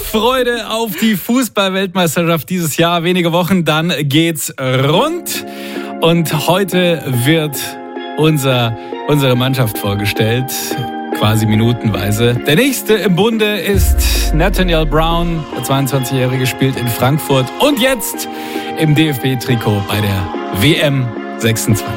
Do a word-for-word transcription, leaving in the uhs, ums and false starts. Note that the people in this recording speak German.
Vorfreude auf die Fußball-Weltmeisterschaft dieses Jahr. Wenige Wochen, dann geht's rund. Und heute wird unser, unsere Mannschaft vorgestellt, quasi minutenweise. Der nächste im Bunde ist Nathaniel Brown, der zweiundzwanzigjährige, spielt in Frankfurt und jetzt im D F B-Trikot bei der W M sechsundzwanzig.